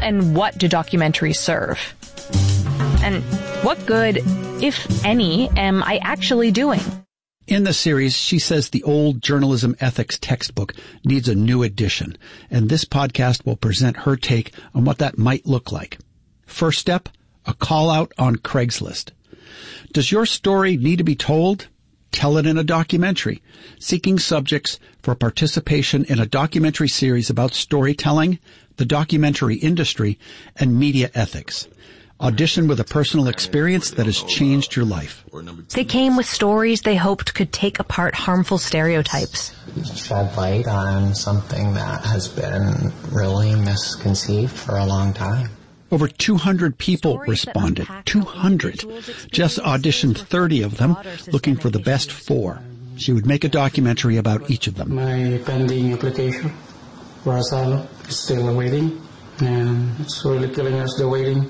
and what do documentaries serve? And what good, if any, am I actually doing? In the series, she says the old journalism ethics textbook needs a new edition, and this podcast will present her take on what that might look like. First step, a call out on Craigslist. Does your story need to be told? Tell it in a documentary, seeking subjects for participation in a documentary series about storytelling, the documentary industry, and media ethics. Audition with a personal experience that has changed your life. They came with stories they hoped could take apart harmful stereotypes. Shed light on something that has been really misconceived for a long time. Over 200 people responded. 200. Jess auditioned 30 of them, looking for the best 4. She would make a documentary about each of them. My pending application for asylum is still waiting, and it's really killing us, the waiting.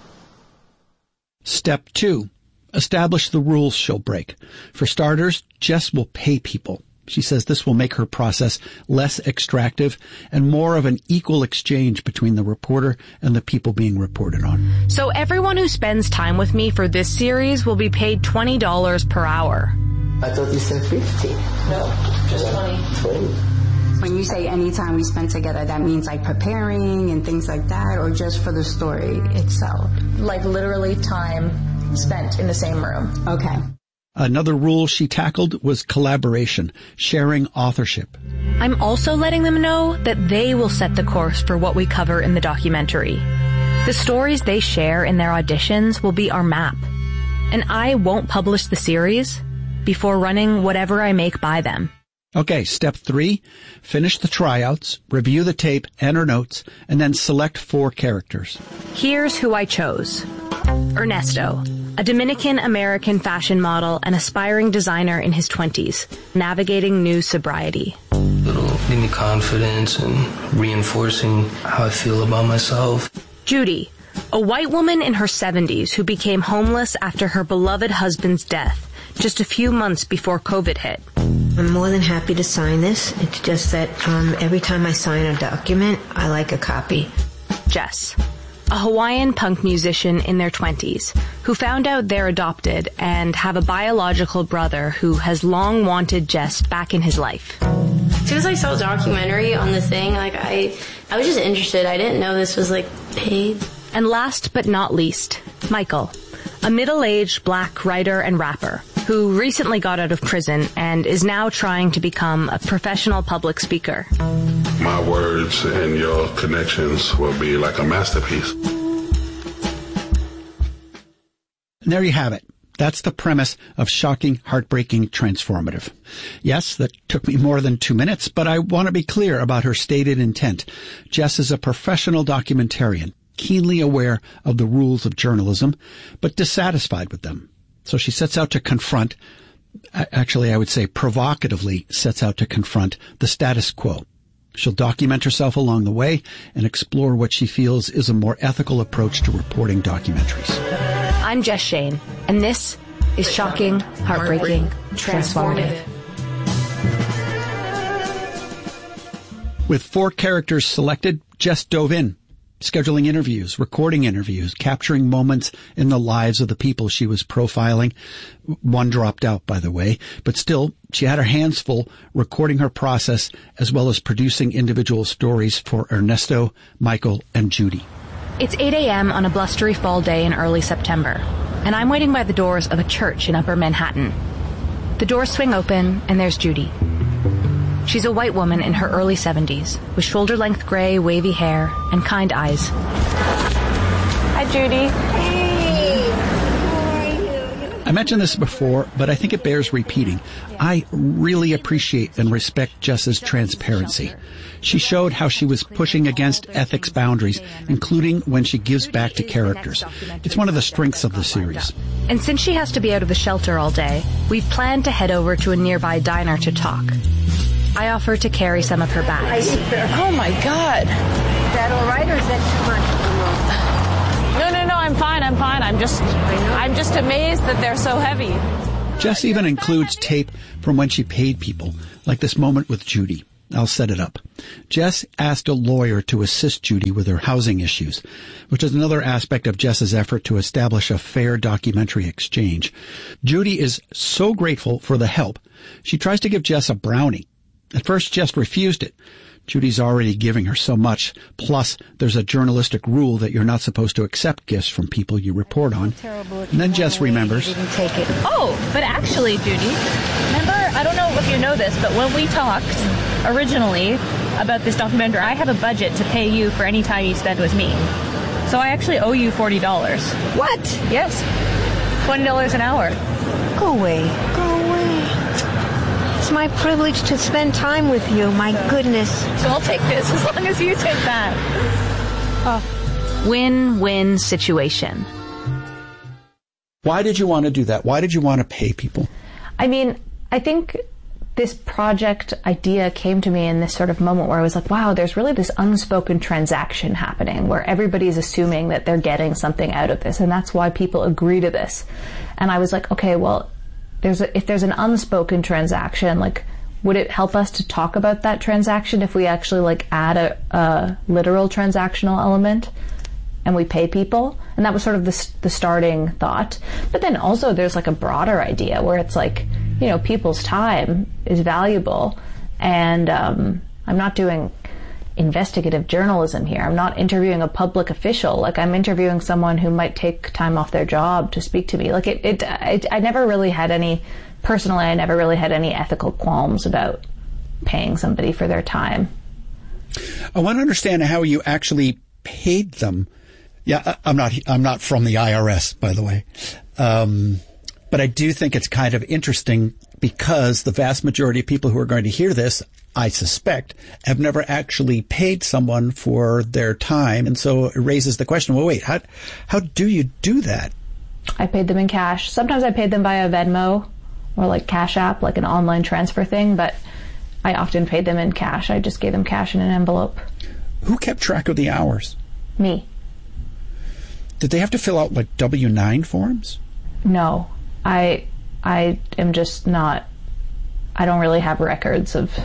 Step 2. Establish the rules she'll break. For starters, Jess will pay people. She says this will make her process less extractive and more of an equal exchange between the reporter and the people being reported on. So everyone who spends time with me for this series will be paid $20 per hour. I thought you said 50. No, just 20. When you say any time we spend together, that means like preparing and things like that, or just for the story itself? Like literally time spent in the same room. Okay. Another rule she tackled was collaboration, sharing authorship. I'm also letting them know that they will set the course for what we cover in the documentary. The stories they share in their auditions will be our map. And I won't publish the series before running whatever I make by them. Okay, step 3, finish the tryouts, review the tape and her notes, and then select 4 characters. Here's who I chose. Ernesto, a Dominican-American fashion model and aspiring designer in his 20s, navigating new sobriety. It'll give me confidence and reinforcing how I feel about myself. Judy, a white woman in her 70s who became homeless after her beloved husband's death just a few months before COVID hit. I'm more than happy to sign this. It's just that every time I sign a document, I like a copy. Jess, a Hawaiian punk musician in their 20s who found out they're adopted and have a biological brother who has long wanted Jess back in his life. As soon as I saw a documentary on the thing, I was just interested. I didn't know this was paid. And last but not least, Michael, a middle-aged black writer and rapper who recently got out of prison and is now trying to become a professional public speaker. My words and your connections will be like a masterpiece. And there you have it. That's the premise of Shocking, Heartbreaking, Transformative. Yes, that took me more than 2 minutes, but I want to be clear about her stated intent. Jess is a professional documentarian, keenly aware of the rules of journalism, but dissatisfied with them. So she sets out to confront, actually I would say provocatively sets out to confront the status quo. She'll document herself along the way and explore what she feels is a more ethical approach to reporting documentaries. I'm Jess Shane, and this is Shocking, Heartbreaking, Transformative. With 4 characters selected, Jess dove in, scheduling interviews, recording interviews, capturing moments in the lives of the people she was profiling. One dropped out, by the way, but still, she had her hands full recording her process as well as producing individual stories for Ernesto, Michael, and Judy. It's 8 a.m. on a blustery fall day in early September, and I'm waiting by the doors of a church in Upper Manhattan. The doors swing open, and there's Judy. She's a white woman in her early 70s, with shoulder-length gray, wavy hair and kind eyes. Hi, Judy. Hey, how are you? I mentioned this before, but I think it bears repeating. I really appreciate and respect Jess's transparency. She showed how she was pushing against ethics boundaries, including when she gives back to characters. It's one of the strengths of the series. And since she has to be out of the shelter all day, we've planned to head over to a nearby diner to talk. I offer to carry some of her bags. Oh my God. Is that all right, or is that too much? No, I'm fine. I'm just amazed that they're so heavy. Jess even includes tape from when she paid people, like this moment with Judy. I'll set it up. Jess asked a lawyer to assist Judy with her housing issues, which is another aspect of Jess's effort to establish a fair documentary exchange. Judy is so grateful for the help, she tries to give Jess a brownie. At first, Jess refused it. Judy's already giving her so much. Plus, there's a journalistic rule that you're not supposed to accept gifts from people you report on. And then Jess remembers. Oh, but actually, Judy, remember, I don't know if you know this, but when we talked originally about this documentary, I have a budget to pay you for any time you spend with me. So I actually owe you $40. What? Yes. $20 an hour. Go away. Go away. It's my privilege to spend time with you. My goodness. So I'll take this as long as you take that. Win-win situation. Why did you want to do that? Why did you want to pay people? I mean, I think this project idea came to me in this sort of moment where I was like, wow, there's really this unspoken transaction happening where everybody's assuming that they're getting something out of this, and that's why people agree to this. And I was like, okay, well, if there's an unspoken transaction, like, would it help us to talk about that transaction if we actually like add a literal transactional element and we pay people? And that was sort of the starting thought. But then also there's like a broader idea where it's like, you know, people's time is valuable, and I'm not doing investigative journalism here. I'm not interviewing a public official. Like, I'm interviewing someone who might take time off their job to speak to me. Like, I never really had any, personally, I never really had any ethical qualms about paying somebody for their time. I want to understand how you actually paid them. Yeah, I'm not from the IRS, by the way. But I do think it's kind of interesting because the vast majority of people who are going to hear this, I suspect, have never actually paid someone for their time. And so it raises the question, well, wait, how do you do that? I paid them in cash. Sometimes I paid them via Venmo or like Cash App, like an online transfer thing, but I often paid them in cash. I just gave them cash in an envelope. Who kept track of the hours? Me. Did they have to fill out like W-9 forms? No. I am just not, I don't really have records of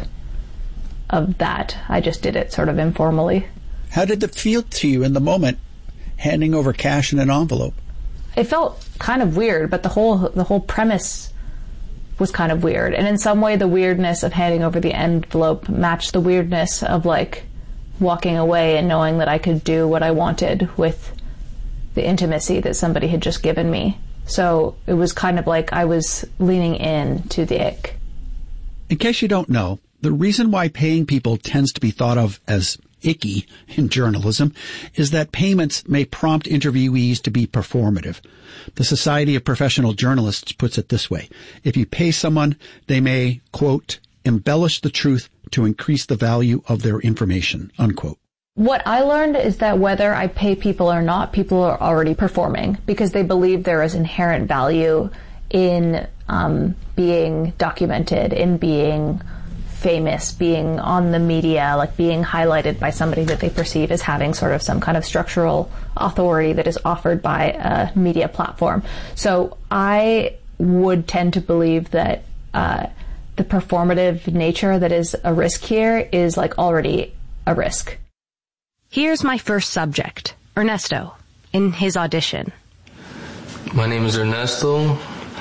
that. I just did it sort of informally. How did it feel to you in the moment, handing over cash in an envelope? It felt kind of weird, but the whole premise was kind of weird. And in some way, the weirdness of handing over the envelope matched the weirdness of like walking away and knowing that I could do what I wanted with the intimacy that somebody had just given me. So it was kind of like I was leaning in to the ick. In case you don't know, the reason why paying people tends to be thought of as icky in journalism is that payments may prompt interviewees to be performative. The Society of Professional Journalists puts it this way: if you pay someone, they may, quote, embellish the truth to increase the value of their information, unquote. What I learned is that whether I pay people or not, people are already performing because they believe there is inherent value in being documented, in being famous, being on the media, like being highlighted by somebody that they perceive as having sort of some kind of structural authority that is offered by a media platform. So I would tend to believe that the performative nature that is a risk here is like already a risk. Here's my first subject, Ernesto, in his audition. My name is Ernesto.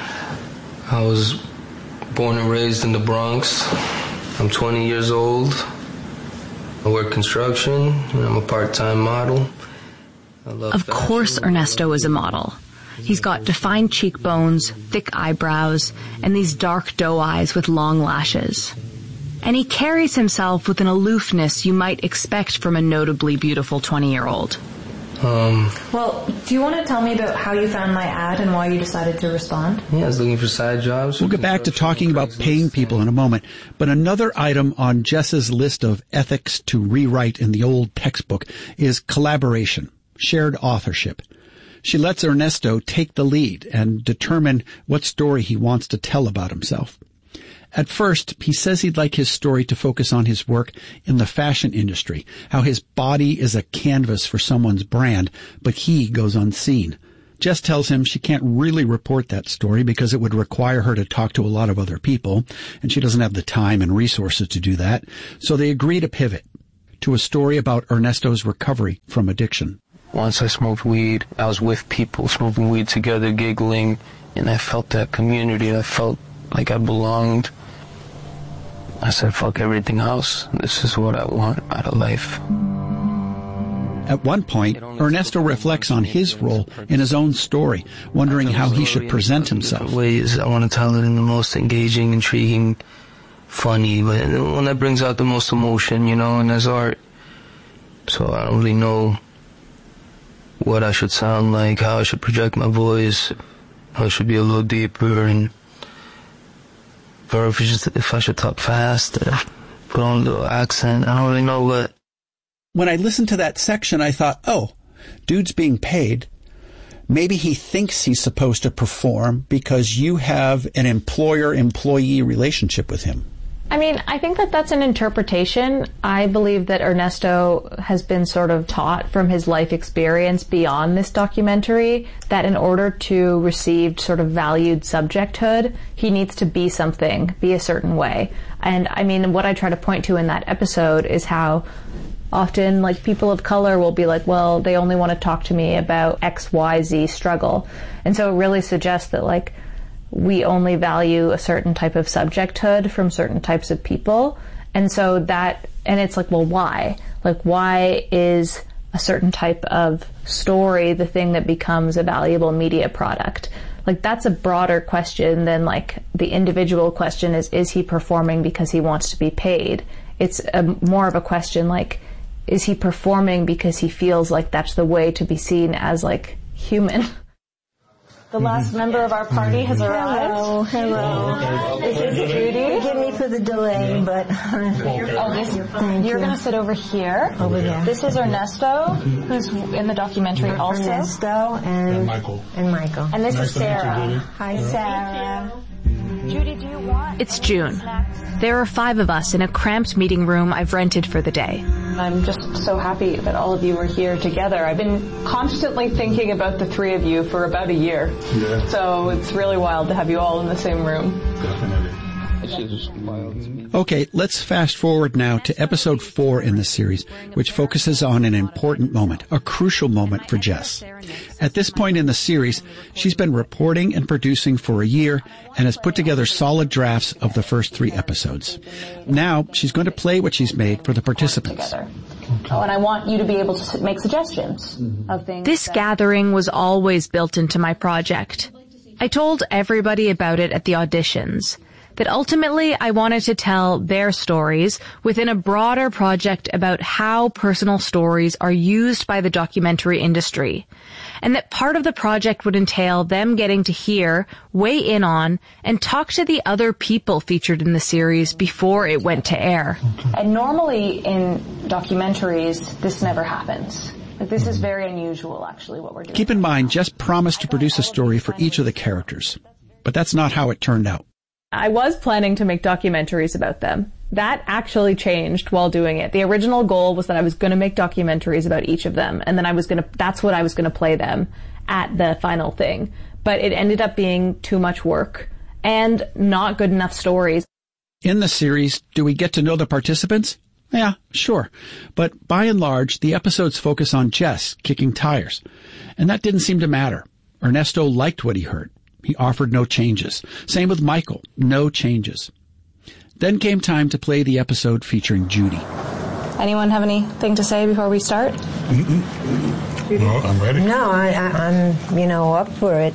I was born and raised in the Bronx. I'm 20 years old. I work construction, and I'm a part-time model. Of course Ernesto is a model. He's got defined cheekbones, thick eyebrows, and these dark doe eyes with long lashes. And he carries himself with an aloofness you might expect from a notably beautiful 20-year-old. Well, do you want to tell me about how you found my ad and why you decided to respond? Yeah, I was looking for side jobs. We'll get back to talking about paying people in a moment, but another item on Jess's list of ethics to rewrite in the old textbook is collaboration, shared authorship. She lets Ernesto take the lead and determine what story he wants to tell about himself. At first, he says he'd like his story to focus on his work in the fashion industry, how his body is a canvas for someone's brand, but he goes unseen. Jess tells him she can't really report that story because it would require her to talk to a lot of other people, and she doesn't have the time and resources to do that. So they agree to pivot to a story about Ernesto's recovery from addiction. Once I smoked weed, I was with people smoking weed together, giggling, and I felt that community. I felt like I belonged. I said, fuck everything else. This is what I want out of life. At one point, Ernesto reflects on his role in his own story, wondering how he should present himself. Ways I want to tell it in the most engaging, intriguing, funny, but one that brings out the most emotion, and as art. So I don't really know what I should sound like, how I should project my voice, how it should be a little deeper, or if I should talk fast, put on a little accent. I don't really know what. When I listened to that section, I thought, oh, dude's being paid. Maybe he thinks he's supposed to perform because you have an employer-employee relationship with him. I mean, I think that that's an interpretation. I believe that Ernesto has been sort of taught from his life experience beyond this documentary that in order to receive sort of valued subjecthood, he needs to be something, be a certain way. And I mean, what I try to point to in that episode is how often, like, people of color will be like, well, they only want to talk to me about XYZ struggle. And so it really suggests that, like, we only value a certain type of subjecthood from certain types of people. And so that, and it's like, well, why? Like, why is a certain type of story the thing that becomes a valuable media product? Like, that's a broader question than, like, the individual question is he performing because he wants to be paid? It's more of a question like, is he performing because he feels like that's the way to be seen as, like, human? The last member of our party has arrived. Hello. This is Judy. Forgive me for the delay, but you're going to sit over here. Over there. This is Ernesto, who's in the documentary also. Ernesto and Michael. And this is Sarah. Hi, Sarah. Judy, do you want... It's June. There are 5 of us in a cramped meeting room I've rented for the day. I'm just so happy that all of you are here together. I've been constantly thinking about the 3 of you for about a year. Yeah. So it's really wild to have you all in the same room. Definitely. Okay, let's fast forward now to episode 4 in the series, which focuses on an important moment, a crucial moment for Jess. At this point in the series, she's been reporting and producing for a year and has put together solid drafts of the first 3 episodes. Now, she's going to play what she's made for the participants. Oh, and I want you to be able to make suggestions of things. This gathering was always built into my project. I told everybody about it at the auditions. That ultimately I wanted to tell their stories within a broader project about how personal stories are used by the documentary industry. And that part of the project would entail them getting to hear, weigh in on, and talk to the other people featured in the series before it went to air. And normally in documentaries, this never happens. Like, this is very unusual, actually, what we're doing. Keep in mind, Jess promised to produce a story for each of the characters. But that's not how it turned out. I was planning to make documentaries about them. That actually changed while doing it. The original goal was that I was going to make documentaries about each of them, and then that's what I was going to play them at the final thing. But it ended up being too much work and not good enough stories. In the series, do we get to know the participants? Yeah, sure. But by and large, the episodes focus on Jess kicking tires. And that didn't seem to matter. Ernesto liked what he heard. He offered no changes. Same with Michael. No changes. Then came time to play the episode featuring Judy. Anyone have anything to say before we start? Well, I'm ready. No, I'm, up for it.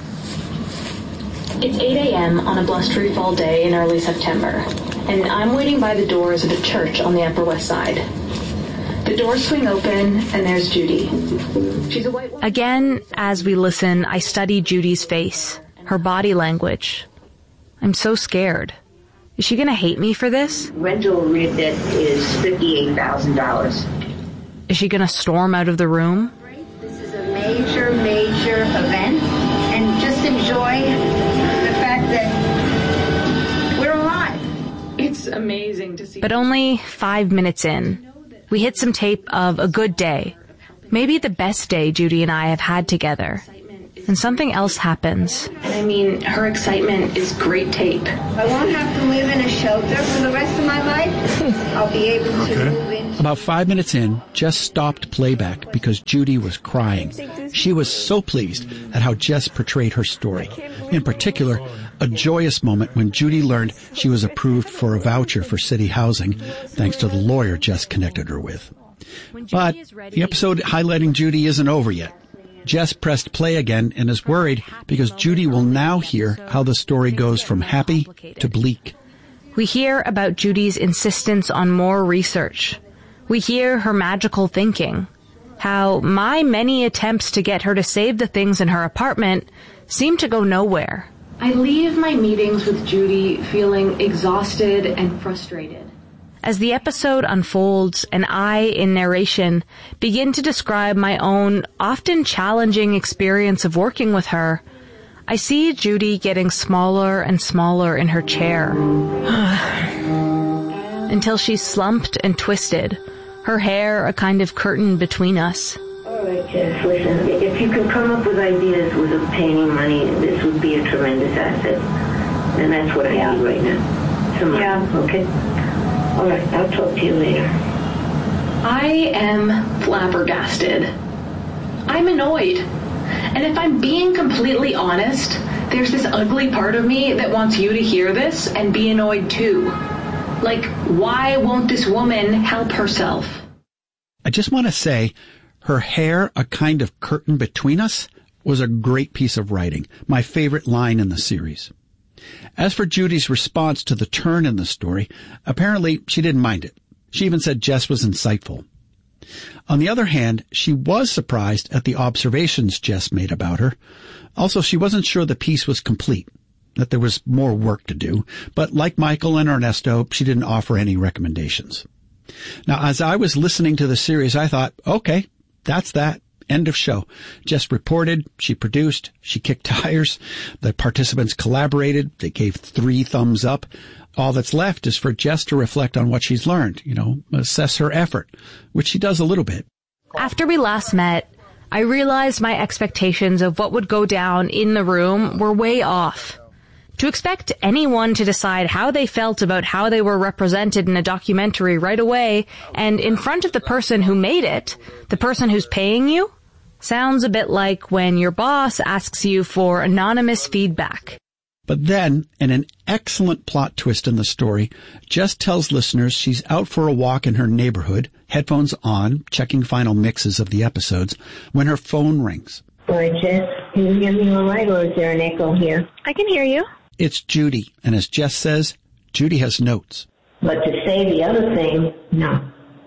It's 8 a.m. on a blustery fall day in early September, and I'm waiting by the doors of a church on the Upper West Side. The doors swing open, and there's Judy. She's a white woman. Again, as we listen, I study Judy's face. Her body language. I'm so scared. Is she going to hate me for this? Rental rent is $58,000. Is she going to storm out of the room? This is a major event, and just enjoy the fact that we're alive. It's amazing to see. But only 5 minutes in, we hit some tape of a good day. Maybe the best day Judy and I have had together. and something else happens. I mean, her excitement is great tape. I won't have to live in a shelter for the rest of my life. I'll be able to move in. About 5 minutes in, Jess stopped playback because Judy was crying. She was so pleased at how Jess portrayed her story. In particular, a joyous moment when Judy learned she was approved for a voucher for city housing, thanks to the lawyer Jess connected her with. But the episode highlighting Judy isn't over yet. Jess pressed play again and is worried because Judy will now hear how the story goes from happy to bleak. We hear about Judy's insistence on more research. We hear her magical thinking, how my many attempts to get her to save the things in her apartment seem to go nowhere. I leave my meetings with Judy feeling exhausted and frustrated. As the episode unfolds and I, in narration, begin to describe my own often challenging experience of working with her, I see Judy getting smaller and smaller in her chair until she's slumped and twisted, her hair a kind of curtain between us. All right, Jess, listen, if you can come up with ideas with obtaining money, this would be a tremendous asset. And that's what I need right now. Some money, okay? All right, I'll talk to you later. I am flabbergasted. I'm annoyed. And if I'm being completely honest, there's this ugly part of me that wants you to hear this and be annoyed too. Like, why won't this woman help herself? I just want to say, her hair a kind of curtain between us was a great piece of writing, my favorite line in the series. As for Judy's response to the turn in the story, apparently she didn't mind it. She even said Jess was insightful. On the other hand, she was surprised at the observations Jess made about her. Also, she wasn't sure the piece was complete, that there was more work to do, but like Michael and Ernesto, she didn't offer any recommendations. Now, as I was listening to the series, I thought, okay, that's that. End of show. Jess reported, she produced, she kicked tires, the participants collaborated, they gave 3 thumbs up. All that's left is for Jess to reflect on what she's learned, assess her effort, which she does a little bit. After we last met, I realized my expectations of what would go down in the room were way off. To expect anyone to decide how they felt about how they were represented in a documentary right away and in front of the person who made it, the person who's paying you, sounds a bit like when your boss asks you for anonymous feedback. But then, in an excellent plot twist in the story, Jess tells listeners she's out for a walk in her neighborhood, headphones on, checking final mixes of the episodes, when her phone rings. All right, Jess, can you hear me all right, or is there an echo here? I can hear you. It's Judy, and as Jess says, Judy has notes. But to say the other thing, no.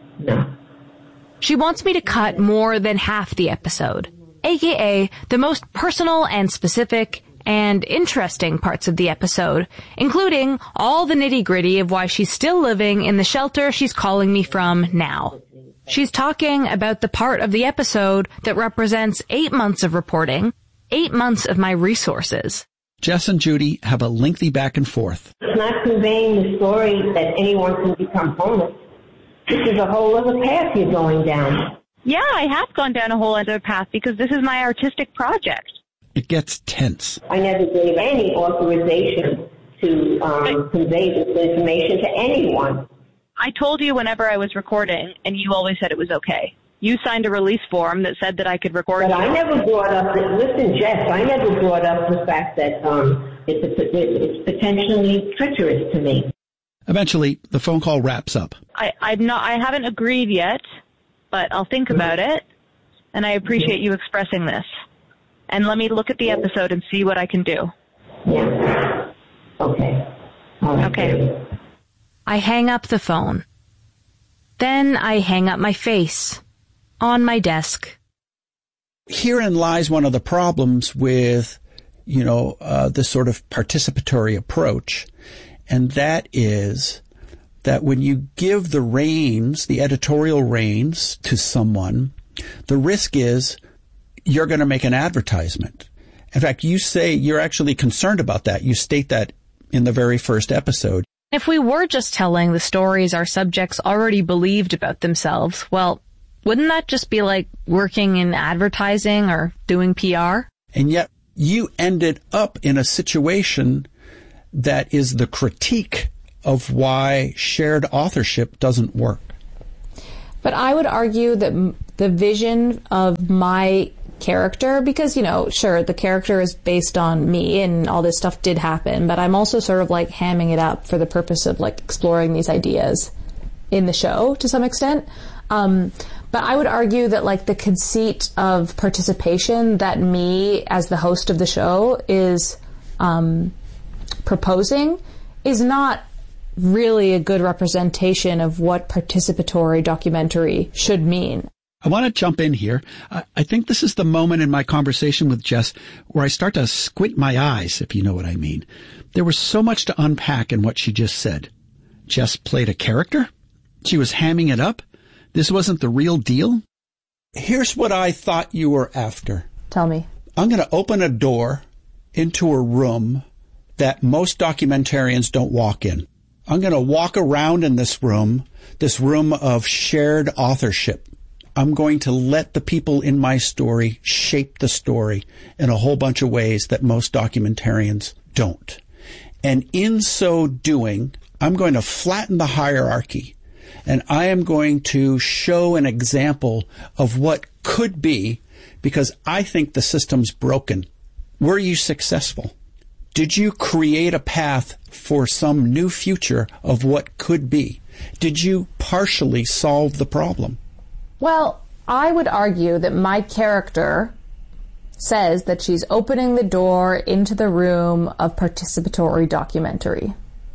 She wants me to cut more than half the episode, aka the most personal and specific and interesting parts of the episode, including all the nitty-gritty of why she's still living in the shelter she's calling me from now. She's talking about the part of the episode that represents 8 months of reporting, 8 months of my resources. Jess and Judy have a lengthy back and forth. It's not conveying the story that anyone can become homeless. This is a whole other path you're going down. Yeah, I have gone down a whole other path because this is my artistic project. It gets tense. I never gave any authorization to convey this information to anyone. I told you whenever I was recording, and you always said it was okay. You signed a release form that said that I could record. But I never brought up listen, Jess, I never brought up the fact that it's potentially treacherous to me. Eventually, the phone call wraps up. I haven't agreed yet, but I'll think about it, and I appreciate you expressing this. And let me look at the episode and see what I can do. Yeah. Okay. Okay. I hang up the phone. Then I hang up my face on my desk. Herein lies one of the problems with, this sort of participatory approach. And that is that when you give the reins, the editorial reins to someone, the risk is you're going to make an advertisement. In fact, you say you're actually concerned about that. You state that in the very first episode. If we were just telling the stories our subjects already believed about themselves, well, wouldn't that just be like working in advertising or doing PR? And yet you ended up in a situation that is the critique of why shared authorship doesn't work. But I would argue that the vision of my character, because, you know, sure, the character is based on me and all this stuff did happen, but I'm also sort of like hamming it up for the purpose of like exploring these ideas in the show to some extent. But I would argue that like the conceit of participation that me as the host of the show is proposing is not really a good representation of what participatory documentary should mean. I want to jump in here. I think this is the moment in my conversation with Jess where I start to squint my eyes, if you know what I mean. There was so much to unpack in what she just said. Jess played a character? She was hamming it up? This wasn't the real deal? Here's what I thought you were after. Tell me. I'm going to open a door into a room that most documentarians don't walk in. I'm going to walk around in this room of shared authorship. I'm going to let the people in my story shape the story in a whole bunch of ways that most documentarians don't. And in so doing, I'm going to flatten the hierarchy, and I am going to show an example of what could be, because I think the system's broken. Were you successful? Did you create a path for some new future of what could be? Did you partially solve the problem? Well, I would argue that my character says that she's opening the door into the room of participatory documentary.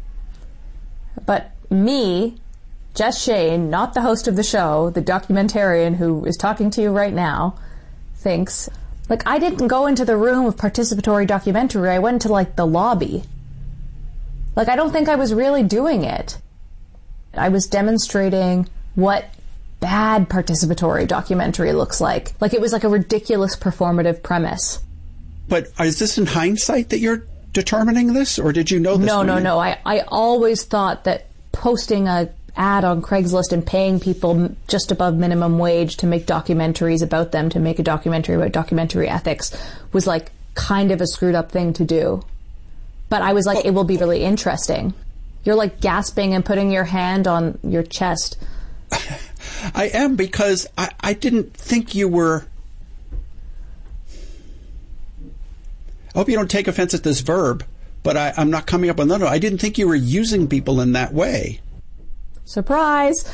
But me, Jess Shane, not the host of the show, the documentarian who is talking to you right now, thinks, like, I didn't go into the room of participatory documentary. I went to, like, the lobby. Like, I don't think I was really doing it. I was demonstrating what bad participatory documentary looks like. Like, it was like a ridiculous performative premise. But is this in hindsight that you're determining this, or did you know this? No. I always thought that posting a ad on Craigslist and paying people just above minimum wage to make documentaries about them, to make a documentary about documentary ethics, was like kind of a screwed up thing to do. But I was like, it will be really interesting. You're like gasping and putting your hand on your chest. I am, because I didn't think you were... I hope you don't take offense at this verb, but I'm not coming up with... No, I didn't think you were using people in that way. Surprise!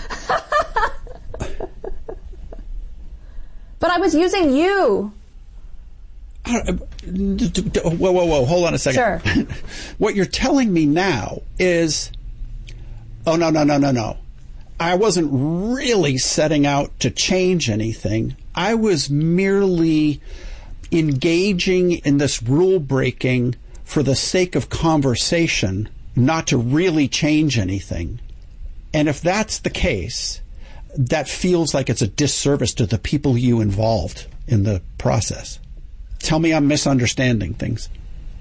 But I was using you. Whoa, hold on a second. Sure. What you're telling me now is... Oh, no. I wasn't really setting out to change anything. I was merely engaging in this rule breaking for the sake of conversation, not to really change anything. And if that's the case, that feels like it's a disservice to the people you involved in the process. Tell me I'm misunderstanding things.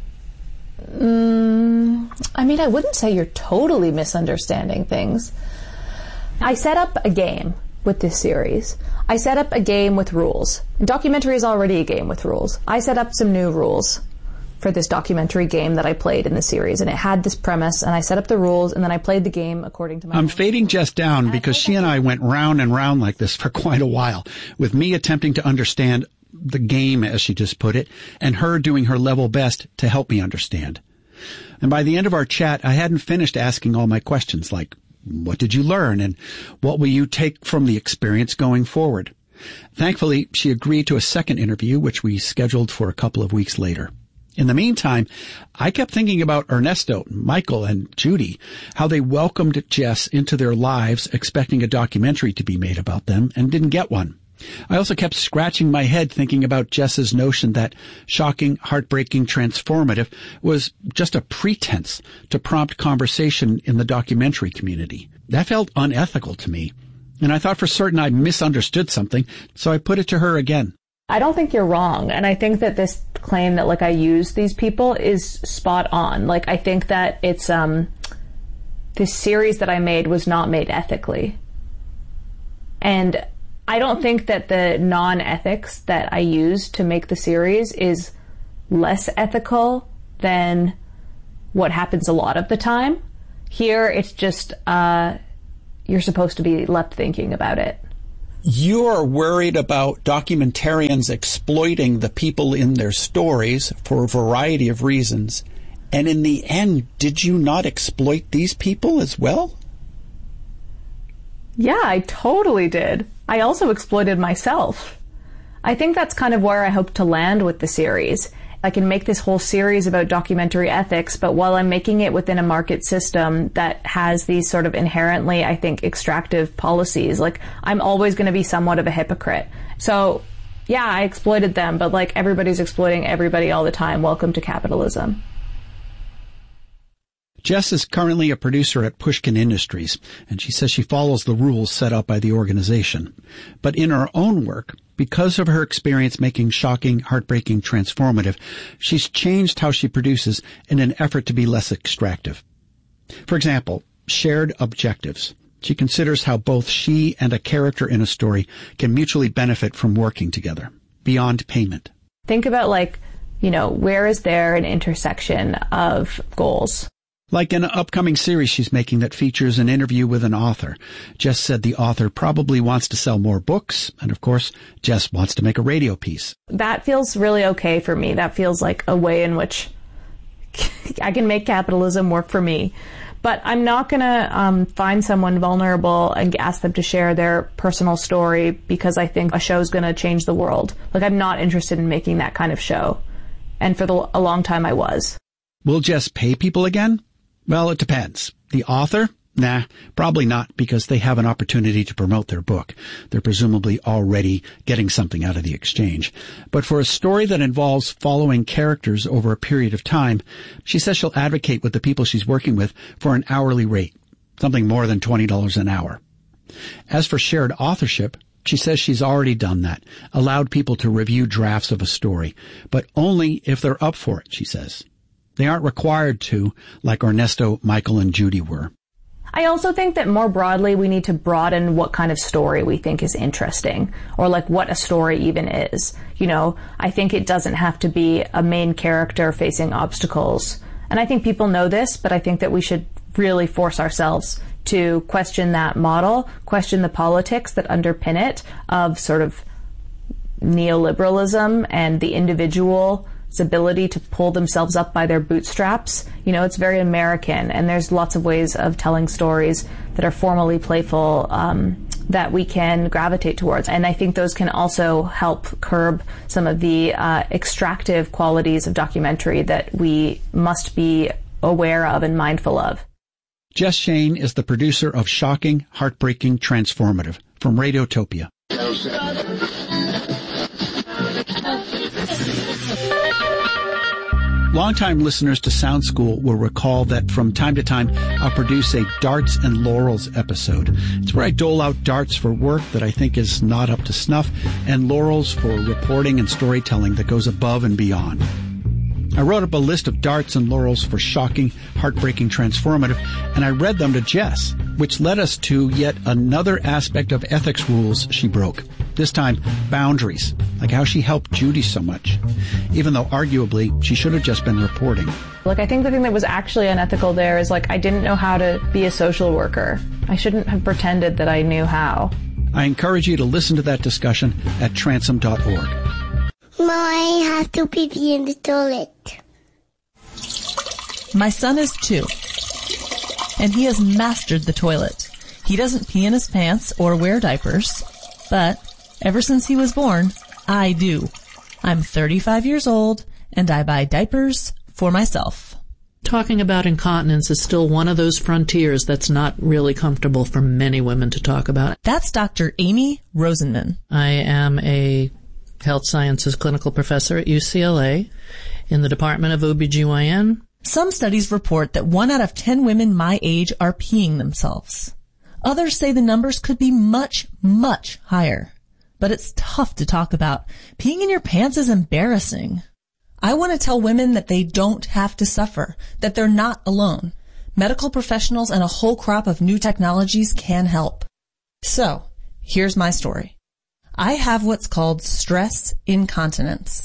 I mean, I wouldn't say you're totally misunderstanding things. I set up a game with this series. I set up a game with rules. Documentary is already a game with rules. I set up some new rules for this documentary game that I played in the series, and it had this premise, and I set up the rules, and then I played the game according to my... I'm fading Jess down because she and I went round and round like this for quite a while, with me attempting to understand the game, as she just put it, and her doing her level best to help me understand. And by the end of our chat, I hadn't finished asking all my questions, like, what did you learn, and what will you take from the experience going forward? Thankfully, she agreed to a second interview, which we scheduled for a couple of weeks later. In the meantime, I kept thinking about Ernesto, Michael, and Judy, how they welcomed Jess into their lives expecting a documentary to be made about them and didn't get one. I also kept scratching my head thinking about Jess's notion that shocking, heartbreaking, transformative was just a pretense to prompt conversation in the documentary community. That felt unethical to me, and I thought for certain I misunderstood something, so I put it to her again. I don't think you're wrong, and I think that this claim that, like, I use these people is spot on. Like, I think that it's, this series that I made was not made ethically. And I don't think that the non-ethics that I used to make the series is less ethical than what happens a lot of the time. Here, it's just, you're supposed to be left thinking about it. You're worried about documentarians exploiting the people in their stories for a variety of reasons. And in the end, did you not exploit these people as well? Yeah, I totally did. I also exploited myself. I think that's kind of where I hope to land with the series. I can make this whole series about documentary ethics, but while I'm making it within a market system that has these sort of inherently, I think, extractive policies, like, I'm always going to be somewhat of a hypocrite. So, yeah, I exploited them, but like, everybody's exploiting everybody all the time. Welcome to capitalism. Jess is currently a producer at Pushkin Industries, and she says she follows the rules set up by the organization. But in her own work, because of her experience making shocking, heartbreaking, transformative, she's changed how she produces in an effort to be less extractive. For example, shared objectives. She considers how both she and a character in a story can mutually benefit from working together, beyond payment. Think about, like, where is there an intersection of goals? Like in an upcoming series she's making that features an interview with an author. Jess said the author probably wants to sell more books, and of course, Jess wants to make a radio piece. That feels really okay for me. That feels like a way in which I can make capitalism work for me. But I'm not going to find someone vulnerable and ask them to share their personal story because I think a show's going to change the world. Like, I'm not interested in making that kind of show. And for a long time I was. Will Jess pay people again? Well, it depends. The author? Nah, probably not, because they have an opportunity to promote their book. They're presumably already getting something out of the exchange. But for a story that involves following characters over a period of time, she says she'll advocate with the people she's working with for an hourly rate, something more than $20 an hour. As for shared authorship, she says she's already done that, allowed people to review drafts of a story, but only if they're up for it, she says. They aren't required to, like Ernesto, Michael, and Judy were. I also think that more broadly, we need to broaden what kind of story we think is interesting, or like what a story even is. I think it doesn't have to be a main character facing obstacles. And I think people know this, but I think that we should really force ourselves to question that model, question the politics that underpin it of sort of neoliberalism and the individual's ability to pull themselves up by their bootstraps. It's very American, and there's lots of ways of telling stories that are formally playful that we can gravitate towards. And I think those can also help curb some of the extractive qualities of documentary that we must be aware of and mindful of. Jess Shane is the producer of Shocking, Heartbreaking, Transformative from Radiotopia. Longtime listeners to Sound School will recall that from time to time I'll produce a Darts and Laurels episode. It's where I dole out darts for work that I think is not up to snuff and laurels for reporting and storytelling that goes above and beyond. I wrote up a list of darts and laurels for Shocking, Heartbreaking, Transformative, and I read them to Jess, which led us to yet another aspect of ethics rules she broke. This time, boundaries, like how she helped Judy so much, even though arguably she should have just been reporting. I think the thing that was actually unethical there is, I didn't know how to be a social worker. I shouldn't have pretended that I knew how. I encourage you to listen to that discussion at transom.org. Mom, I have to pee in the toilet. My son is 2, and he has mastered the toilet. He doesn't pee in his pants or wear diapers, but ever since he was born, I do. I'm 35 years old, and I buy diapers for myself. Talking about incontinence is still one of those frontiers that's not really comfortable for many women to talk about. That's Dr. Amy Rosenman. I am a health sciences clinical professor at UCLA in the Department of OBGYN. Some studies report that 1 out of 10 women my age are peeing themselves. Others say the numbers could be much, much higher. But it's tough to talk about. Peeing in your pants is embarrassing. I want to tell women that they don't have to suffer, that they're not alone. Medical professionals and a whole crop of new technologies can help. So, here's my story. I have what's called stress incontinence.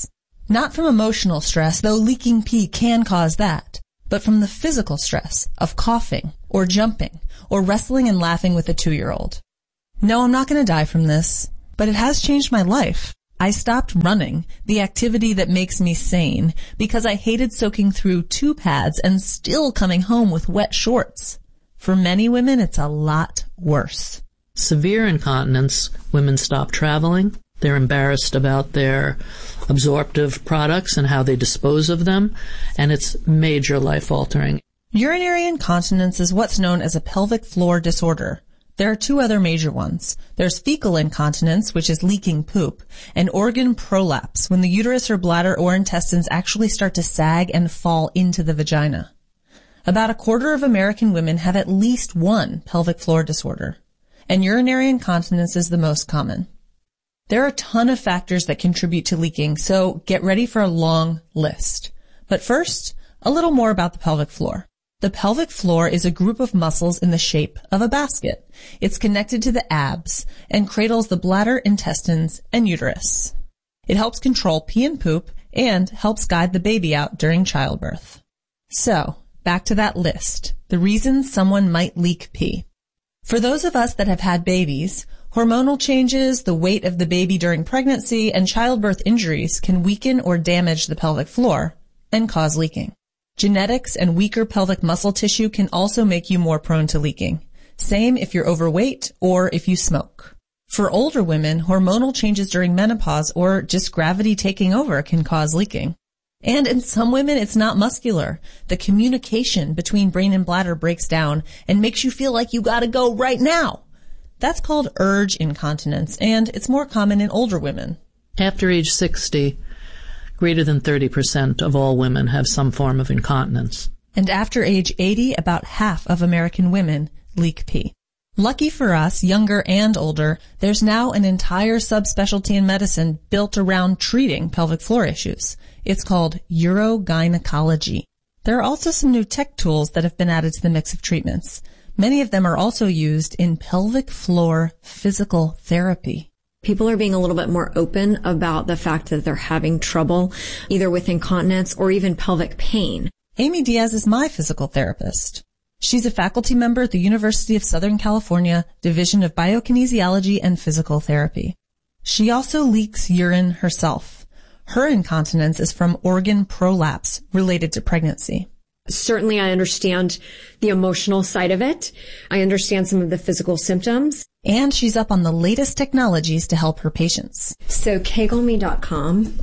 Not from emotional stress, though leaking pee can cause that, but from the physical stress of coughing or jumping or wrestling and laughing with a 2-year-old. No, I'm not going to die from this, but it has changed my life. I stopped running, the activity that makes me sane, because I hated soaking through 2 pads and still coming home with wet shorts. For many women, it's a lot worse. Severe incontinence, women stop traveling. They're embarrassed about their absorptive products and how they dispose of them, and it's major life-altering. Urinary incontinence is what's known as a pelvic floor disorder. There are 2 other major ones. There's fecal incontinence, which is leaking poop, and organ prolapse, when the uterus or bladder or intestines actually start to sag and fall into the vagina. About 1/4 of American women have at least one pelvic floor disorder, and urinary incontinence is the most common. There are a ton of factors that contribute to leaking, so get ready for a long list. But first, a little more about the pelvic floor. The pelvic floor is a group of muscles in the shape of a basket. It's connected to the abs and cradles the bladder, intestines, and uterus. It helps control pee and poop and helps guide the baby out during childbirth. So, back to that list, the reasons someone might leak pee. For those of us that have had babies, hormonal changes, the weight of the baby during pregnancy, and childbirth injuries can weaken or damage the pelvic floor and cause leaking. Genetics and weaker pelvic muscle tissue can also make you more prone to leaking. Same if you're overweight or if you smoke. For older women, hormonal changes during menopause or just gravity taking over can cause leaking. And in some women, it's not muscular. The communication between brain and bladder breaks down and makes you feel like you gotta go right now. That's called urge incontinence, and it's more common in older women. After age 60, greater than 30% of all women have some form of incontinence. And after age 80, about half of American women leak pee. Lucky for us, younger and older, there's now an entire subspecialty in medicine built around treating pelvic floor issues. It's called urogynecology. There are also some new tech tools that have been added to the mix of treatments. Many of them are also used in pelvic floor physical therapy. People are being a little bit more open about the fact that they're having trouble either with incontinence or even pelvic pain. Amy Diaz is my physical therapist. She's a faculty member at the University of Southern California Division of Biokinesiology and Physical Therapy. She also leaks urine herself. Her incontinence is from organ prolapse related to pregnancy. Certainly I understand the emotional side of it. I understand some of the physical symptoms. And she's up on the latest technologies to help her patients. So KegelMe.com.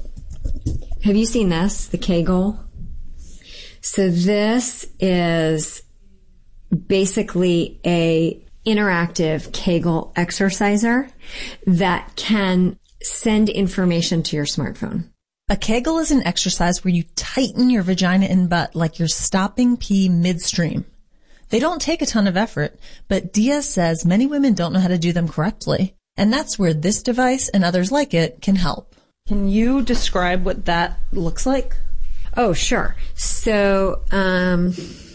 Have you seen this? The Kegel? So this is basically a interactive Kegel exerciser that can send information to your smartphone. A Kegel is an exercise where you tighten your vagina and butt like you're stopping pee midstream. They don't take a ton of effort, but Diaz says many women don't know how to do them correctly, and that's where this device and others like it can help. Can you describe what that looks like? Oh, sure. So, really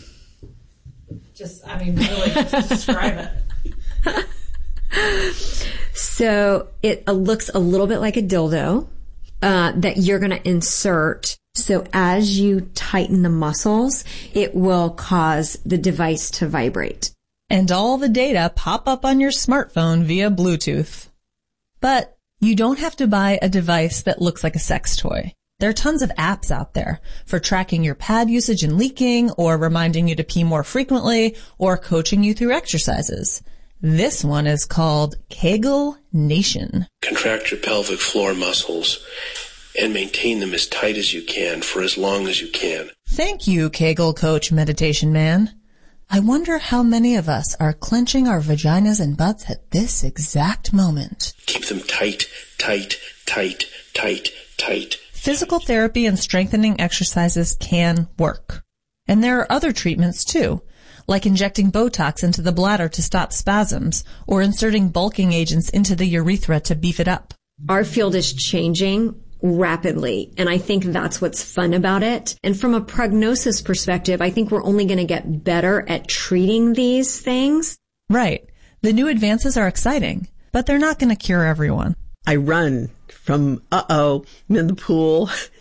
just describe it. So it looks a little bit like a dildo that you're going to insert. So as you tighten the muscles, it will cause the device to vibrate. And all the data pop up on your smartphone via Bluetooth. But you don't have to buy a device that looks like a sex toy. There are tons of apps out there for tracking your pad usage and leaking, or reminding you to pee more frequently, or coaching you through exercises. This one is called Kegel Nation. Contract your pelvic floor muscles and maintain them as tight as you can for as long as you can. Thank you, Kegel Coach Meditation Man. I wonder how many of us are clenching our vaginas and butts at this exact moment. Keep them tight, tight, tight, tight, tight. Physical therapy and strengthening exercises can work. And there are other treatments too, like injecting Botox into the bladder to stop spasms, or inserting bulking agents into the urethra to beef it up. Our field is changing rapidly, and I think that's what's fun about it. And from a prognosis perspective, I think we're only going to get better at treating these things. Right. The new advances are exciting, but they're not going to cure everyone. I run from, I'm in the pool,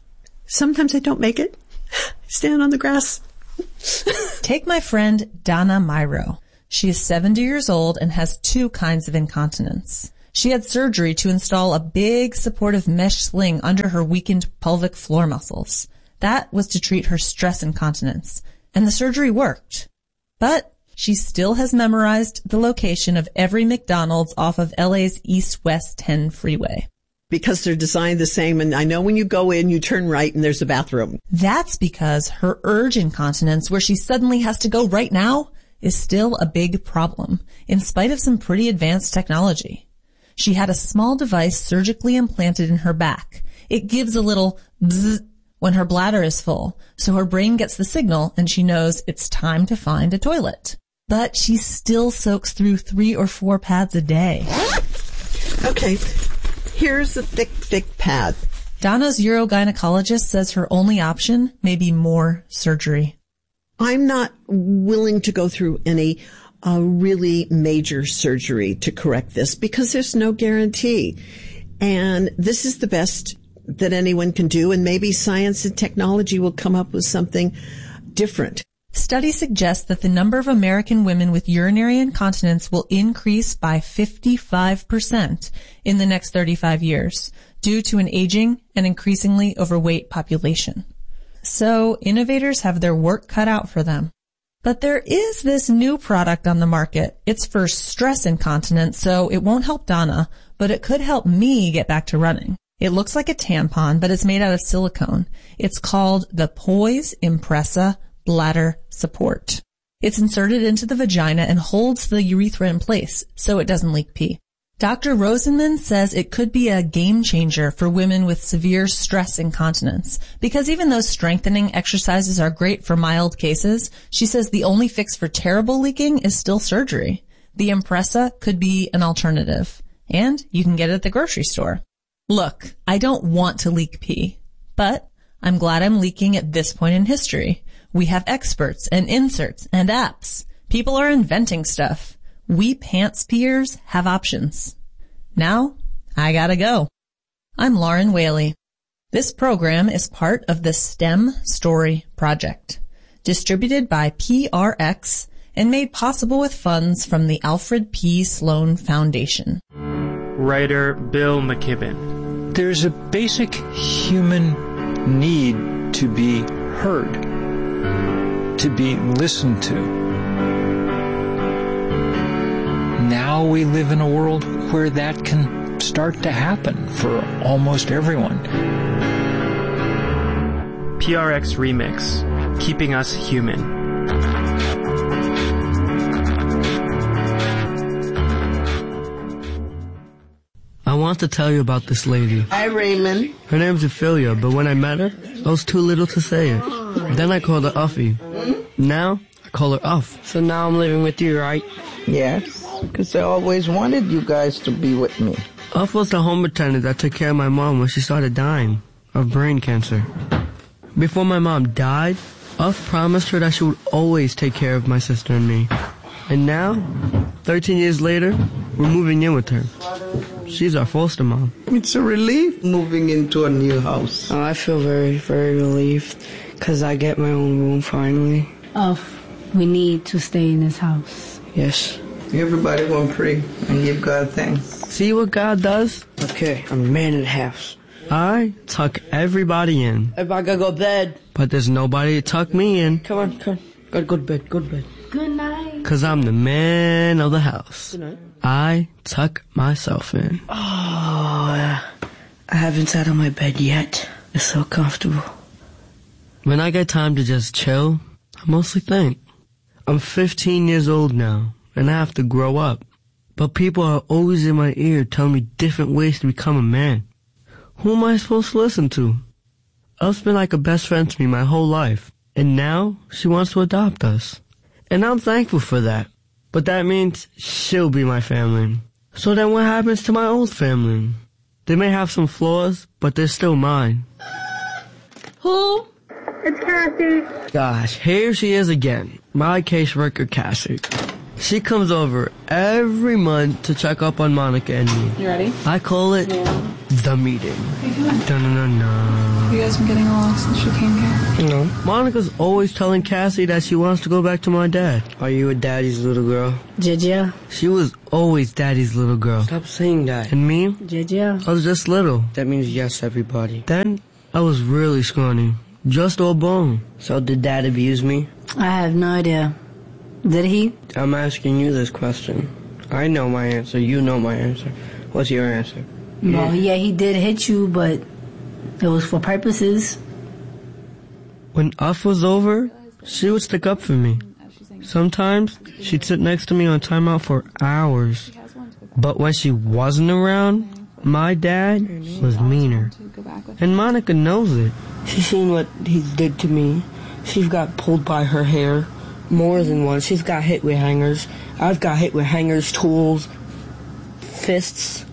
Sometimes I don't make it. Stand on the grass. Take my friend Donna Myro. She is 70 years old and has 2 kinds of incontinence. She had surgery to install a big supportive mesh sling under her weakened pelvic floor muscles. That was to treat her stress incontinence, and the surgery worked. But she still has memorized the location of every McDonald's off of LA's East-West 10 freeway. Because they're designed the same, and I know when you go in, you turn right and there's a bathroom. That's because her urge incontinence, where she suddenly has to go right now, is still a big problem, in spite of some pretty advanced technology. She had a small device surgically implanted in her back. It gives a little bzzz when her bladder is full, so her brain gets the signal and she knows it's time to find a toilet. But she still soaks through 3 or 4 pads a day. Okay, here's a thick pad. Donna's urogynecologist says her only option may be more surgery. I'm not willing to go through any really major surgery to correct this because there's no guarantee. And this is the best that anyone can do, and maybe science and technology will come up with something different. Studies suggest that the number of American women with urinary incontinence will increase by 55% in the next 35 years due to an aging and increasingly overweight population. So innovators have their work cut out for them. But there is this new product on the market. It's for stress incontinence, so it won't help Donna, but it could help me get back to running. It looks like a tampon, but it's made out of silicone. It's called the Poise Impressa Bladder Support. It's inserted into the vagina and holds the urethra in place so it doesn't leak pee. Dr. Rosenman says it could be a game changer for women with severe stress incontinence because even though strengthening exercises are great for mild cases, she says the only fix for terrible leaking is still surgery. The Impressa could be an alternative, and you can get it at the grocery store. Look, I don't want to leak pee, but I'm glad I'm leaking at this point in history. We have experts and inserts and apps. People are inventing stuff. We pants peers have options. Now, I gotta go. I'm Lauren Whaley. This program is part of the STEM Story Project, distributed by PRX and made possible with funds from the Alfred P. Sloan Foundation. Writer Bill McKibben. There's a basic human need to be heard, to be listened to. Now we live in a world where that can start to happen for almost everyone. PRX Remix, Keeping Us Human. I want to tell you about this lady. Hi, Raymond. Her name's Ophelia, but when I met her, I was too little to say it. Then I called her Uffie. Now, I call her Uff. So now I'm living with you, right? Yes, because I always wanted you guys to be with me. Uff was the home attendant that took care of my mom when she started dying of brain cancer. Before my mom died, Uff promised her that she would always take care of my sister and me. And now, 13 years later, we're moving in with her. She's our foster mom. It's a relief moving into a new house. I feel very, very relieved because I get my own room finally. We need to stay in this house. Yes. Everybody gonna pray and give God thanks. See what God does? Okay, I'm a man in the house. I tuck everybody in. Everybody gotta go to bed. But there's nobody to tuck me in. Come on. Gotta go to bed. Go to bed. Good night. Cause I'm the man of the house. Good night. I tuck myself in. Oh, I haven't sat on my bed yet. It's so comfortable. When I get time to just chill, I mostly think. I'm 15 years old now, and I have to grow up. But people are always in my ear telling me different ways to become a man. Who am I supposed to listen to? Elle's been like a best friend to me my whole life, and now she wants to adopt us. And I'm thankful for that. But that means she'll be my family. So then what happens to my old family? They may have some flaws, but they're still mine. Who? It's Cassie. Gosh, here she is again. My caseworker, Cassie. She comes over every month to check up on Monica and me. You ready? I call it the meeting. Dun-dun-dun-dun. You guys been getting along since she came here? No. Monica's always telling Cassie that she wants to go back to my dad. Are you a daddy's little girl? Jeja. She was always daddy's little girl. Stop saying that. And me? Jeja. I was just little. That means yes, everybody. Then I was really scrawny. Just all bone. So did dad abuse me? I have no idea. Did he? I'm asking you this question. I know my answer. You know my answer. What's your answer? Well, yeah, he did hit you, but it was for purposes. When UF was over, she would stick up for me. Sometimes she'd sit next to me on timeout for hours. But when she wasn't around, my dad was meaner. And Monica knows it. She's seen what he did to me. She's got pulled by her hair more than once. She's got hit with hangers. I've got hit with hangers, tools, fists,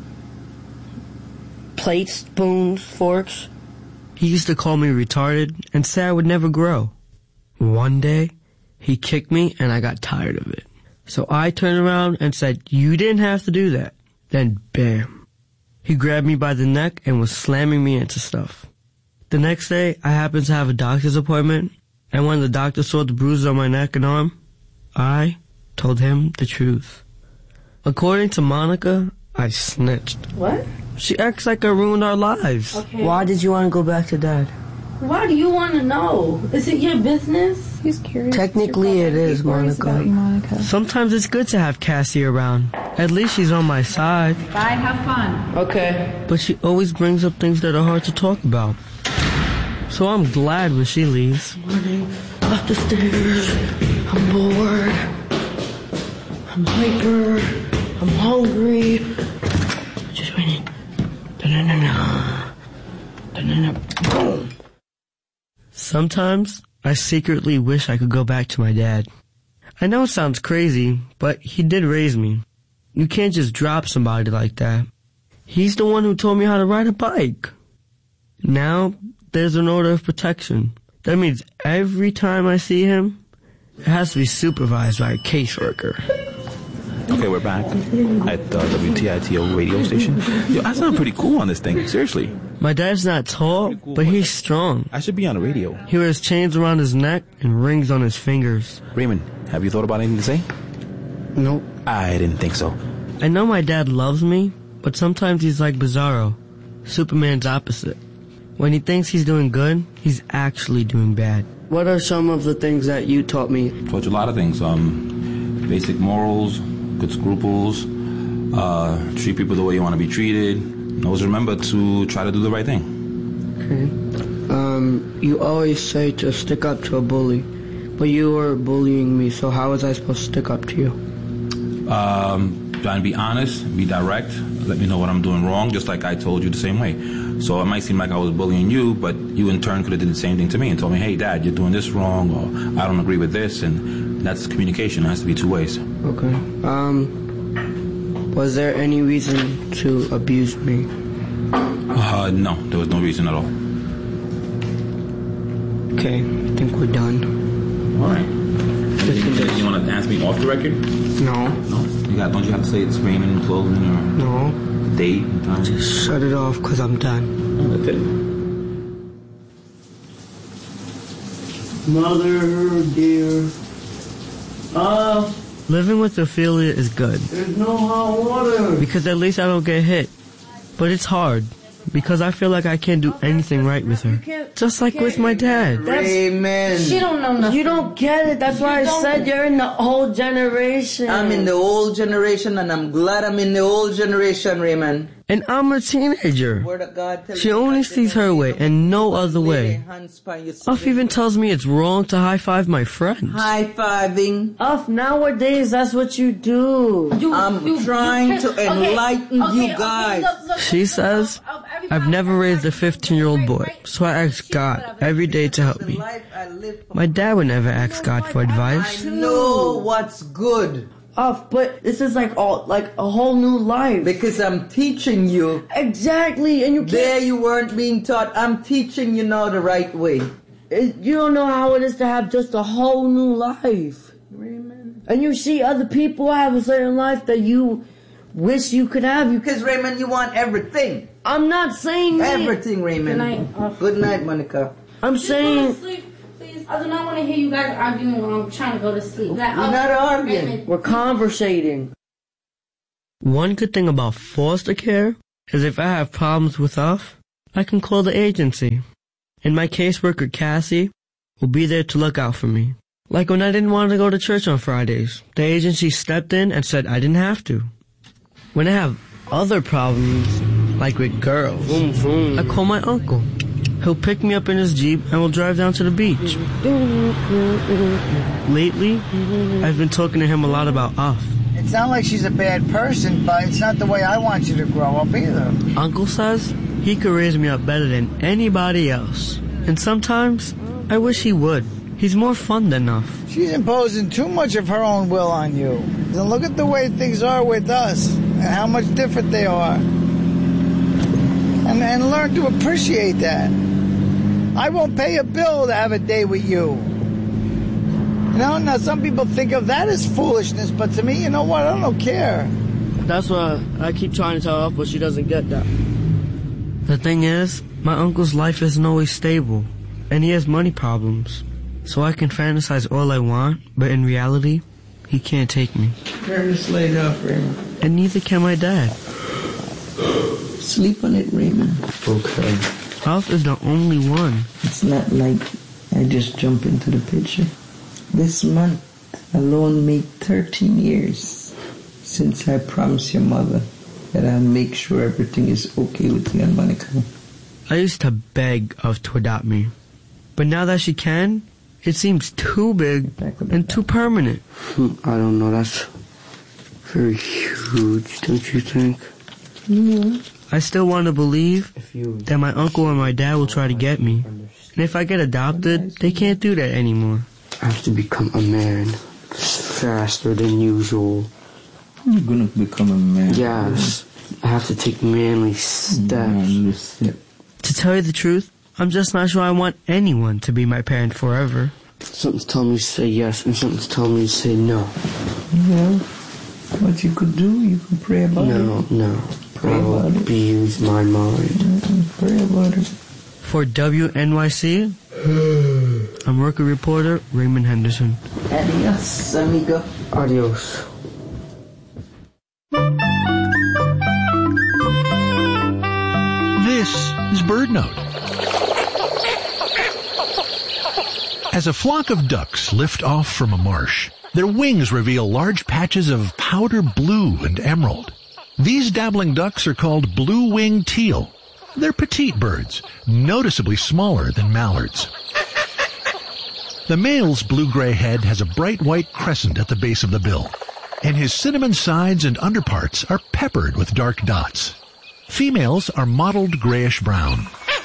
plates, spoons, forks. He used to call me retarded and say I would never grow. One day, he kicked me and I got tired of it. So I turned around and said, "You didn't have to do that." Then bam. He grabbed me by the neck and was slamming me into stuff. The next day, I happened to have a doctor's appointment, and when the doctor saw the bruises on my neck and arm, I told him the truth. According to Monica, I snitched. What? She acts like I ruined our lives. Okay. Why did you want to go back to dad? Why do you want to know? Is it your business? He's curious. Technically it is, Monica. About you, Monica. Sometimes it's good to have Cassie around. At least she's on my side. Bye, have fun. Okay. But she always brings up things that are hard to talk about. So I'm glad when she leaves. Morning, up the stairs. I'm bored. I'm hyper. I'm hungry. Just waiting. Da-na-na-na. Da-na-na. Boom. Sometimes I secretly wish I could go back to my dad. I know it sounds crazy, but he did raise me. You can't just drop somebody like that. He's the one who taught me how to ride a bike. Now, there's an order of protection. That means every time I see him, it has to be supervised by a caseworker. Okay, we're back at the WTITO radio station. Yo, I sound pretty cool on this thing, seriously. My dad's not tall, but he's strong. I should be on the radio. He wears chains around his neck and rings on his fingers. Raymond, have you thought about anything to say? Nope. I didn't think so. I know my dad loves me, but sometimes he's like Bizarro, Superman's opposite. When he thinks he's doing good, he's actually doing bad. What are some of the things that you taught me? Taught you a lot of things. Basic morals, good scruples, treat people the way you want to be treated. And always remember to try to do the right thing. Okay. You always say to stick up to a bully, but you were bullying me, so how was I supposed to stick up to you? Trying to be honest, be direct, let me know what I'm doing wrong, just like I told you the same way. So it might seem like I was bullying you, but you in turn could have did the same thing to me and told me, "Hey, Dad, you're doing this wrong," or "I don't agree with this," and that's communication. It has to be two ways. Okay. Was there any reason to abuse me? No, there was no reason at all. Okay, I think we're done. All right. You want to ask me off the record? No. No? Don't you have to say it's Raymond clothing or no date and time? Just shut it off because I'm done. Oh, that's it. Mother, dear. Living with Ophelia is good. There's no hot water. Because at least I don't get hit. But it's hard. Because I feel like I can't do anything right with her. Just like with my dad. Amen. She don't know nothing. You don't get it. That's why I said you're in the old generation. I'm in the old generation, and I'm glad I'm in the old generation, Raymond. And I'm a teenager. She only sees her way and no other way. Uff even tells me it's wrong to high-five my friends. High-fiving? Uff, nowadays that's what you do. I'm trying to enlighten you guys. She says, I've never raised a 15-year-old boy, so I ask God every day to help me. My dad would never ask God for advice. I know what's good. But this is like a whole new life. Because I'm teaching you. Exactly, and you can't. There you weren't being taught. I'm teaching you now the right way. You don't know how it is to have just a whole new life. And you see other people have a certain life that you wish you could have. Because, Raymond, you want everything. I'm not saying everything, Raymond. Good night, Monica. I'm saying... Please, I do not want to hear you guys arguing while I'm trying to go to sleep. We're not arguing. We're conversating. One good thing about foster care is if I have problems with UF, I can call the agency. And my caseworker, Cassie, will be there to look out for me. Like when I didn't want to go to church on Fridays, the agency stepped in and said I didn't have to. When I have other problems, like with girls, I call my uncle. He'll pick me up in his Jeep and we'll drive down to the beach. Lately, I've been talking to him a lot about UF. It's not like she's a bad person, but it's not the way I want you to grow up either. Uncle says he could raise me up better than anybody else. And sometimes, I wish he would. He's more fun than UF. She's imposing too much of her own will on you. And look at the way things are with us, and how much different they are. And learn to appreciate that. I won't pay a bill to have a day with you. You know, now some people think of that as foolishness, but to me, you know what, I don't care. That's why I keep trying to tell UF, but she doesn't get that. The thing is, my uncle's life isn't always stable, and he has money problems. So I can fantasize all I want, but in reality, he can't take me. Just laid off, Raymond. And neither can my dad. Sleep on it, Raymond. Okay. UF is the only one. It's not like I just jump into the picture. This month alone made 13 years since I promised your mother that I'll make sure everything is okay with you and Monica. I used to beg UF to adopt me. But now that she can, it seems too big and too permanent. I don't know, that's very huge, don't you think? Mm-hmm. I still want to believe that my uncle and my dad will try to get me. And if I get adopted, they can't do that anymore. I have to become a man faster than usual. You're gonna become a man. Yes. I have to take manly steps. To tell you the truth, I'm just not sure I want anyone to be my parent forever. Something's telling me to say yes, and something's telling me to say no. Well, what you could do, you could pray about it. No. Pray about it. Abuse my mind. Pray about it. For WNYC, I'm worker reporter Raymond Henderson. Adios, amigo. Adios. This is BirdNote. As a flock of ducks lift off from a marsh, their wings reveal large patches of powder blue and emerald. These dabbling ducks are called blue-winged teal. They're petite birds, noticeably smaller than mallards. The male's blue-gray head has a bright white crescent at the base of the bill, and his cinnamon sides and underparts are peppered with dark dots. Females are mottled grayish-brown.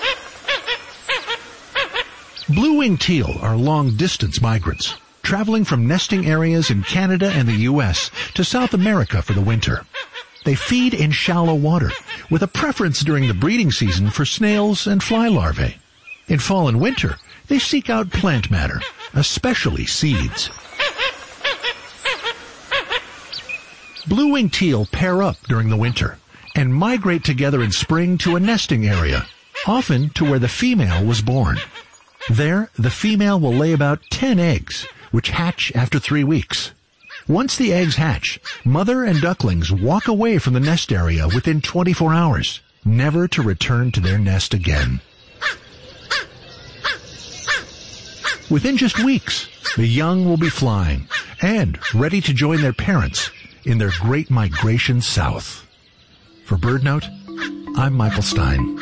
Blue-winged teal are long-distance migrants, traveling from nesting areas in Canada and the U.S. to South America for the winter. They feed in shallow water, with a preference during the breeding season for snails and fly larvae. In fall and winter, they seek out plant matter, especially seeds. Blue-winged teal pair up during the winter and migrate together in spring to a nesting area, often to where the female was born. There, the female will lay about 10 eggs, which hatch after 3 weeks. Once the eggs hatch, mother and ducklings walk away from the nest area within 24 hours, never to return to their nest again. Within just weeks, the young will be flying and ready to join their parents in their great migration south. For BirdNote, I'm Michael Stein.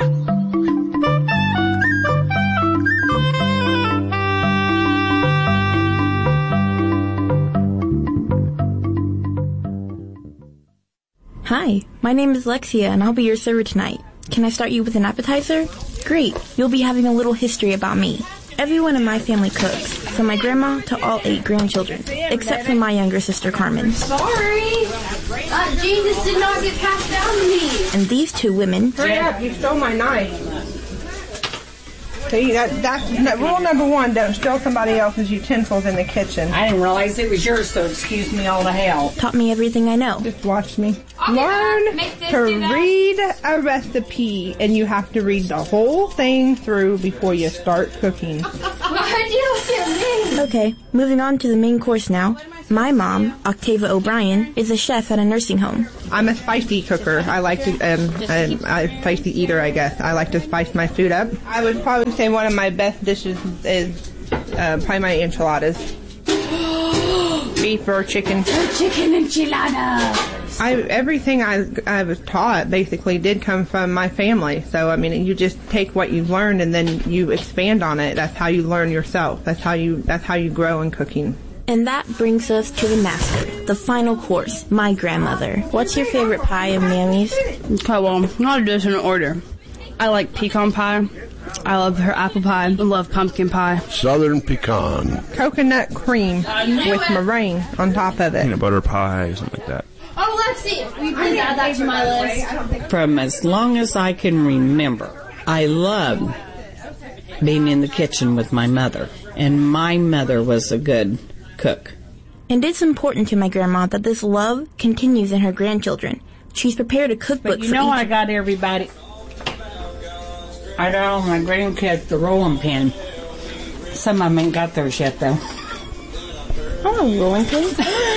Hi, my name is Lexia and I'll be your server tonight. Can I start you with an appetizer? Great, you'll be having a little history about me. Everyone in my family cooks, from my grandma to all 8 grandchildren, except for my younger sister Carmen. Sorry! Gee, this did not get passed down to me! And these 2 women... Hurry up, you stole my knife. See, that's rule number one, don't steal somebody else's utensils in the kitchen. I didn't realize it was yours, so excuse me all the hell. Taught me everything I know. Just watch me. Learn to read a recipe, and you have to read the whole thing through before you start cooking. Why'd you look at me? Okay, moving on to the main course now. My mom, Octava O'Brien, is a chef at a nursing home. I'm a spicy cooker. I like to, I'm a spicy eater, I guess. I like to spice my food up. I would probably say one of my best dishes is probably my enchiladas. Beef or chicken. Chicken enchilada. Everything I was taught basically did come from my family. So, I mean, you just take what you've learned and then you expand on it. That's how you learn yourself. That's how you grow in cooking. And that brings us to the master, the final course, my grandmother. What's your favorite pie of Mammy's? Okay, well, I'll do this in order. I like pecan pie. I love her apple pie. I love pumpkin pie. Southern pecan. Coconut cream with meringue on top of it. Peanut butter pie, something like that. Oh, Lexi, will you please add that to my list? From as long as I can remember, I loved being in the kitchen with my mother. And my mother was a good cook. And it's important to my grandma that this love continues in her grandchildren. She's prepared a cookbook but you know, I got everybody. I got all my grandkids the rolling pin. Some of them ain't got theirs yet, though. Oh, rolling pin?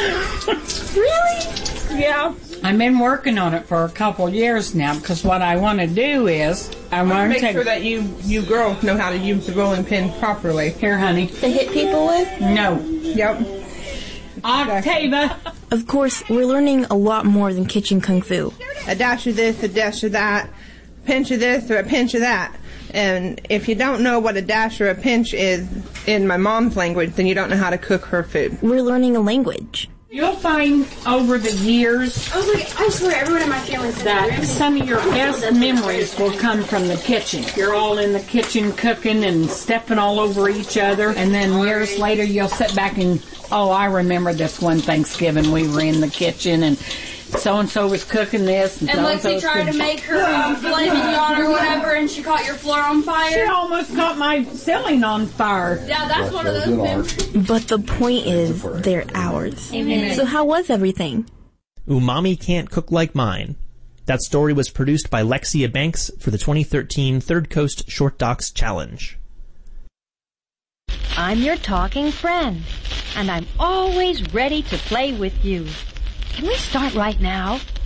Really? Yeah. I've been working on it for a couple years now because what I want to do is I want to make sure that you girls know how to use the rolling pin properly. Here, honey. To hit people with? No. Yep. Octava. Of course, we're learning a lot more than kitchen kung fu. A dash of this, a dash of that, a pinch of this or a pinch of that. And if you don't know what a dash or a pinch is in my mom's language, then you don't know how to cook her food. We're learning a language. You'll find over the years I swear everyone in my family said that some of your best memories will come from the kitchen. You're all in the kitchen cooking and stepping all over each other, and then years later you'll sit back and, oh, I remember this one Thanksgiving we were in the kitchen and so-and-so was cooking this. And Lexi tried to make her filet mignon or whatever, and she caught your floor on fire. She almost caught my ceiling on fire. Yeah, that's one of those things. But the point is, they're ours. Amen. So how was everything? Umami Can't Cook Like Mine. That story was produced by Lexia Banks for the 2013 Third Coast Short Docs Challenge. I'm your talking friend, and I'm always ready to play with you. Can we start right now?